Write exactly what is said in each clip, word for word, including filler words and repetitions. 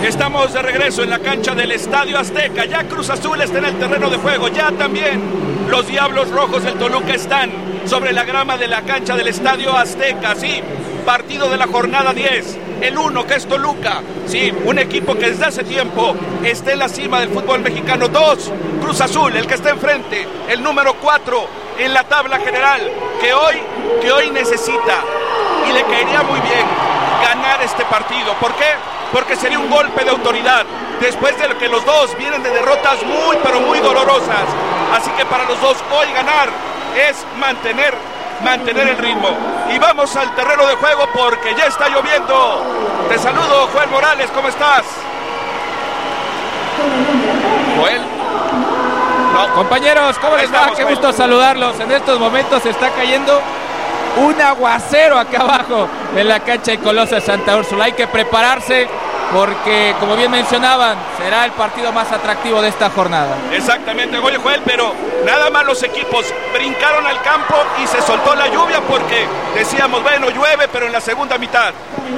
Estamos de regreso en la cancha del Estadio Azteca. Ya Cruz Azul está en el terreno de juego. Ya también los Diablos Rojos del Toluca están sobre la grama de la cancha del Estadio Azteca. Sí, partido de la jornada diez. El uno, que es Toluca. Sí, un equipo que desde hace tiempo está en la cima del fútbol mexicano. Dos, Cruz Azul, el que está enfrente. El número cuatro en la tabla general. Que hoy, que hoy necesita y le caería muy bien ganar este partido. ¿Por qué? Porque sería un golpe de autoridad después de que los dos vienen de derrotas muy pero muy dolorosas. Así que para los dos hoy ganar es mantener mantener el ritmo. Y vamos al terreno de juego porque ya está lloviendo. Te saludo, Joel Morales, ¿cómo estás? Joel. No. Compañeros, ¿cómo les va? Qué gusto saludarlos. En estos momentos está cayendo un aguacero acá abajo en la cancha de Colosio Santa Úrsula. Hay que prepararse porque, como bien mencionaban, será el partido más atractivo de esta jornada. Exactamente, oye Joel, pero nada más los equipos brincaron al campo y se soltó la lluvia porque decíamos, bueno, llueve, pero en la segunda mitad.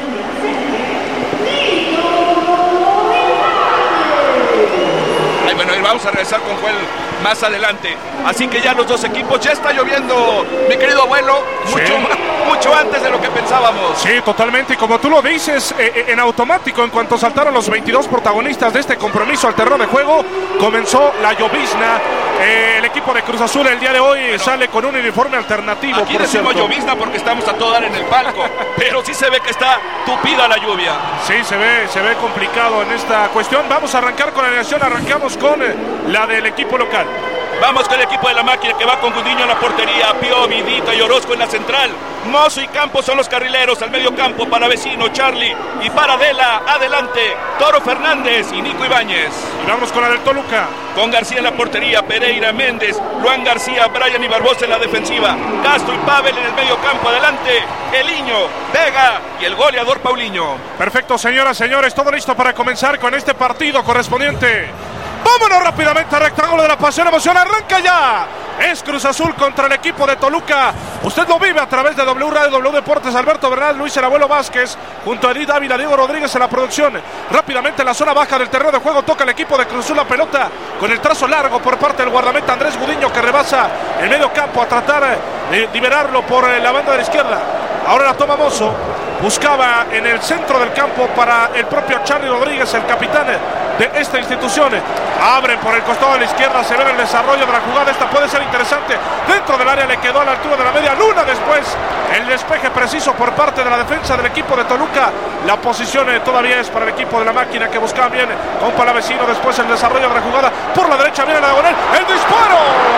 Ay, bueno, vamos a regresar con Joel más adelante. Así que ya los dos equipos, ya está lloviendo, mi querido abuelo, mucho, sí. mucho antes de lo que pensábamos. Sí, totalmente, y como tú lo dices, eh, en automático, en cuanto saltaron los veintidós protagonistas de este compromiso al terreno de juego, comenzó la llovizna. Eh, el equipo de Cruz Azul el día de hoy bueno, sale con un uniforme alternativo. Aquí por decimos cierto. llovizna porque estamos a todo dar en el palco, pero sí se ve que está tupida la lluvia. Sí, se ve, se ve complicado en esta cuestión. Vamos a arrancar con la alineación, arrancamos con la del equipo local. Vamos con el equipo de la máquina que va con Gudiño en la portería, Pío, Vidita y Orozco en la central. Mozo y Campos son los carrileros, al medio campo para Vecino, Charlie y para Adela, adelante, Toro Fernández y Nico Ibáñez. Y vamos con la del Toluca. Con García en la portería, Pereira, Méndez, Luan García, Brian y Barbosa en la defensiva, Castro y Pavel en el medio campo, adelante, Eliño, Vega y el goleador Paulinho. Perfecto, señoras, señores, todo listo para comenzar con este partido correspondiente. Vámonos rápidamente al rectángulo de la pasión, emoción, arranca ya. Es Cruz Azul contra el equipo de Toluca. Usted lo vive a través de W Radio, W Deportes, Alberto Bernal, Luis el Abuelo Vázquez, junto a Edith Ávila, Diego Rodríguez en la producción. Rápidamente en la zona baja del terreno de juego toca el equipo de Cruz Azul la pelota con el trazo largo por parte del guardameta Andrés Gudiño, que rebasa el medio campo a tratar de liberarlo por la banda de la izquierda. Ahora la toma Mozo, buscaba en el centro del campo para el propio Charlie Rodríguez, el capitán de esta institución. Abren por el costado de la izquierda, se ve el desarrollo de la jugada, esta puede ser interesante. Dentro del área le quedó a la altura de la media luna, después el despeje preciso por parte de la defensa del equipo de Toluca. La posición todavía es para el equipo de la máquina, que buscaba bien con Palavecino. Después el desarrollo de la jugada por la derecha, viene la diagonal, el disparo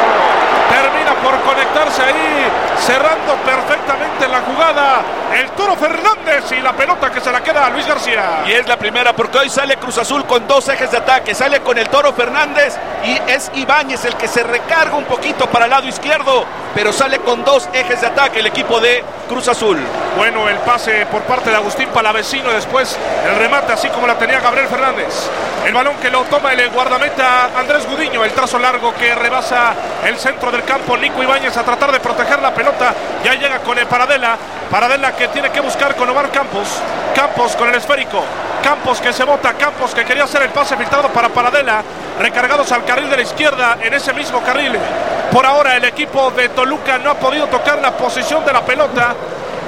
termina por conectarse ahí, cerrando perfectamente la jugada el Toro Fernández, y la pelota que se la queda a Luis García. Y es la primera, porque hoy sale Cruz Azul con dos ejes de ataque, sale con el Toro Fernández y es Ibáñez el que se recarga un poquito para el lado izquierdo, pero sale con dos ejes de ataque el equipo de Cruz Azul. Bueno, el pase por parte de Agustín Palavecino, después el remate así como la tenía Gabriel Fernández. El balón que lo toma el guardameta Andrés Gudiño, el trazo largo que rebasa el centro del campo, Nico Ibáñez a tratar de proteger la pelota, ya llega con el Paradela, Paradela que tiene que buscar con Omar Campos, Campos con el esférico, Campos que se bota, Campos que quería hacer el pase filtrado para Paradela, recargados al carril de la izquierda, en ese mismo carril. Por ahora el equipo de Toluca no ha podido tocar la posición de la pelota.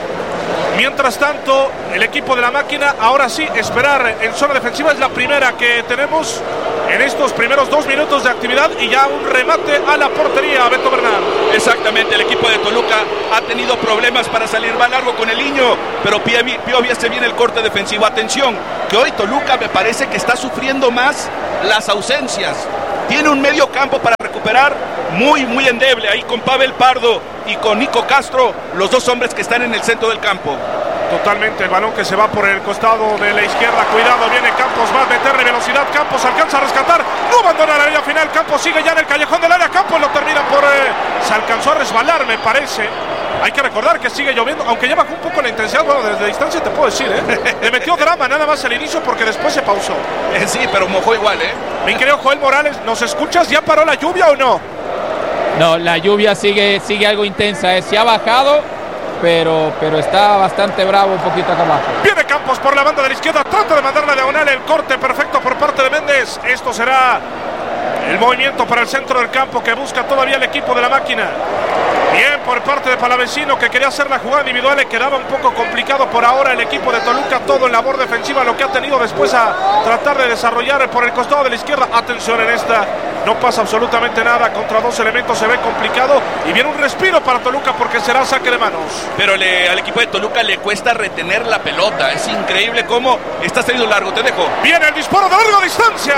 Mientras tanto, el equipo de la máquina, ahora sí, esperar en zona defensiva. Es la primera que tenemos en estos primeros dos minutos de actividad, y ya un remate a la portería, Beto Bernal. Exactamente, el equipo de Toluca ha tenido problemas para salir, va largo con el Niño, pero Pío se viene el corte defensivo. Atención, que hoy Toluca me parece que está sufriendo más las ausencias. Tiene un medio campo para recuperar muy, muy endeble, ahí con Pavel Pardo y con Nico Castro, los dos hombres que están en el centro del campo. Totalmente, el balón que se va por el costado de la izquierda, cuidado, viene Campos, va a meterle velocidad, Campos alcanza a rescatar, no abandona la línea final, Campos sigue ya en el callejón del área, Campos lo termina por... Eh, se alcanzó a resbalar, me parece. Hay que recordar que sigue lloviendo, aunque ya bajó un poco la intensidad. Bueno, desde distancia te puedo decir, ¿eh? Le metió drama nada más al inicio porque después se pausó. Eh, sí, pero mojó igual, ¿eh? Mi querido Joel Morales, ¿nos escuchas? ¿Ya paró la lluvia o no? No, la lluvia sigue, sigue algo intensa, ¿eh? Se ha bajado, pero, pero está bastante bravo un poquito acá abajo. Viene Campos por la banda de la izquierda, trata de mandar la diagonal, el corte perfecto por parte de Méndez. Esto será el movimiento para el centro del campo que busca todavía el equipo de la máquina. Bien por parte de Palavecino, que quería hacer la jugada individual, le quedaba un poco complicado por ahora el equipo de Toluca, todo en labor defensiva, lo que ha tenido después a tratar de desarrollar por el costado de la izquierda. Atención en esta, no pasa absolutamente nada, contra dos elementos se ve complicado y viene un respiro para Toluca porque será saque de manos. Pero le, al equipo de Toluca le cuesta retener la pelota, es increíble cómo está saliendo largo, te dejo. Viene el disparo de larga distancia.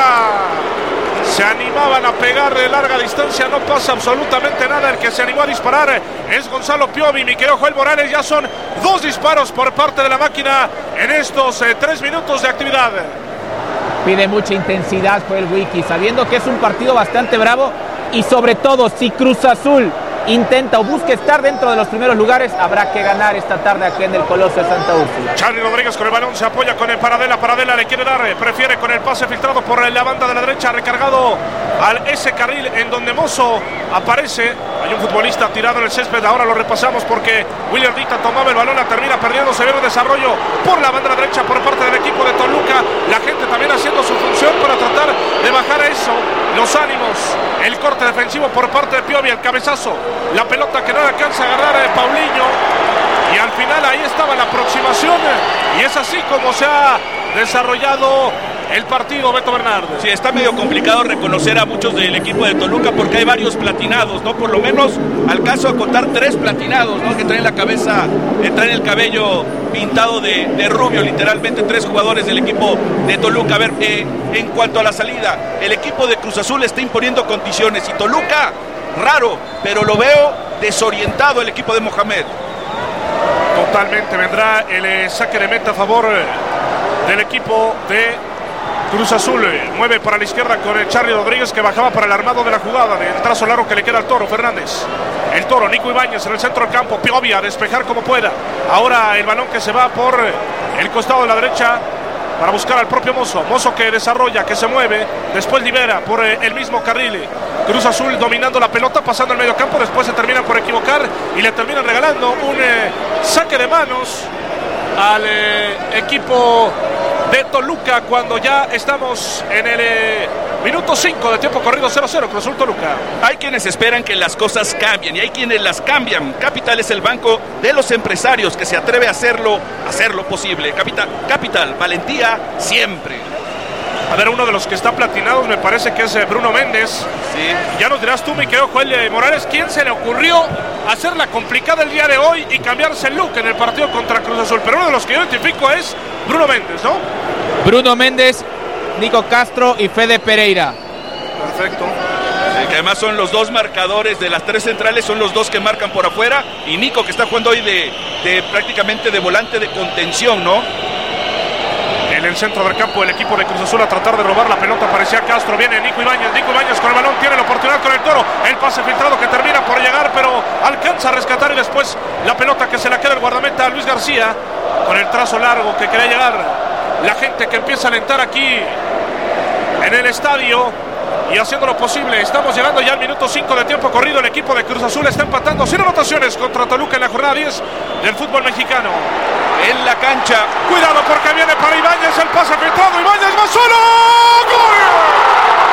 Se animaban a pegar de larga distancia, no pasa absolutamente nada. El que se animó a disparar es Gonzalo Piovi, mi querido Joel Morales. Ya son dos disparos por parte de la máquina en estos eh, tres minutos de actividad. Pide mucha intensidad Joel Wiki, sabiendo que es un partido bastante bravo y sobre todo si Cruz Azul intenta o busca estar dentro de los primeros lugares, habrá que ganar esta tarde aquí en el Coloso de Santa Úrsula. Charly Rodríguez con el balón, se apoya con el Paradela, Paradela le quiere dar, prefiere con el pase filtrado por la banda de la derecha, recargado al ese carril en donde Mozo aparece. Hay un futbolista tirado en el césped, ahora lo repasamos porque William Dita tomaba el balón, la termina perdiendo, se ve un desarrollo por la banda derecha por parte del equipo de Toluca, la gente también haciendo su función para tratar de bajar eso, los ánimos, el corte defensivo por parte de Piovi, el cabezazo, la pelota que no alcanza a agarrar a Paulinho y al final ahí estaba la aproximación y es así como se ha desarrollado el partido, Beto Bernardo. Sí, está medio complicado reconocer a muchos del equipo de Toluca porque hay varios platinados, ¿no? Por lo menos alcanzo a contar tres platinados, ¿no? Que traen la cabeza, eh, traen el cabello pintado de, de rubio, literalmente tres jugadores del equipo de Toluca. A ver, eh, en cuanto a la salida, el equipo de Cruz Azul está imponiendo condiciones y Toluca, raro, pero lo veo desorientado el equipo de Mohamed. Totalmente, vendrá el eh, saque de meta a favor eh, del equipo de Cruz Azul. Mueve para la izquierda con el Charly Rodríguez que bajaba para el armado de la jugada, del trazo largo que le queda al Toro Fernández. El Toro, Nico Ibáñez en el centro del campo, Piovi a despejar como pueda. Ahora el balón que se va por el costado de la derecha para buscar al propio Mozo. Mozo que desarrolla, que se mueve, después libera por el mismo carril. Cruz Azul dominando la pelota, pasando el medio campo, después se terminan por equivocar y le terminan regalando un eh, saque de manos al eh, equipo de Toluca cuando ya estamos en el eh, minuto cinco de tiempo corrido. Cero cero Cruz Azul Toluca. Hay quienes esperan que las cosas cambien y hay quienes las cambian. Capital es el banco de los empresarios que se atreve a hacerlo, a hacer lo posible. Capital, Capital, valentía siempre. A ver, uno de los que está platinados me parece que es Bruno Méndez. Sí. Ya nos dirás tú, mi querido Joel Morales, ¿quién se le ocurrió hacerla complicada el día de hoy y cambiarse el look en el partido contra Cruz Azul? Pero uno de los que yo identifico es Bruno Méndez, ¿no? Bruno Méndez, Nico Castro y Fede Pereira. Perfecto. Sí, que además son los dos marcadores de las tres centrales, son los dos que marcan por afuera. Y Nico que está jugando hoy de, de prácticamente de volante de contención, ¿no? En el centro del campo el equipo de Cruz Azul a tratar de robar la pelota, parecía Castro, viene Nico Ibáñez, Nico Ibáñez con el balón, tiene la oportunidad con el Toro, el pase filtrado que termina por llegar, pero alcanza a rescatar y después la pelota que se la queda el guardameta a Luis García, con el trazo largo que quería llegar, la gente que empieza a alentar aquí en el estadio y haciendo lo posible. Estamos llegando ya al minuto cinco de tiempo corrido, el equipo de Cruz Azul está empatando sin anotaciones contra Toluca en la jornada diez del fútbol mexicano. En la cancha, cuidado porque viene para Ibáñez, el pase filtrado, Ibáñez va solo, ¡gol!